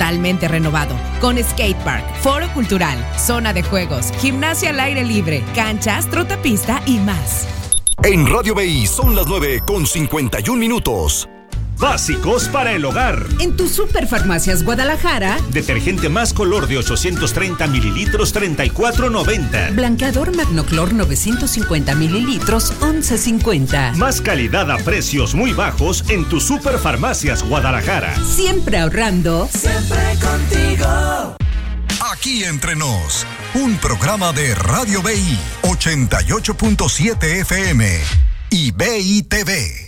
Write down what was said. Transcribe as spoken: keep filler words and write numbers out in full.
totalmente renovado, con skatepark, foro cultural, zona de juegos, gimnasia al aire libre, canchas, trotapista y más. En Radio B I son las nueve con cincuenta y un minutos. Básicos para el hogar. En tu Superfarmacias Guadalajara. Detergente más color de ochocientos treinta mililitros, treinta y cuatro noventa. Blanqueador Magnoclor novecientos cincuenta mililitros, once cincuenta. Más calidad a precios muy bajos en tu Superfarmacias Guadalajara. Siempre ahorrando. Siempre contigo. Aquí entre nos, un programa de Radio B I ochenta y ocho punto siete F M y B I T V.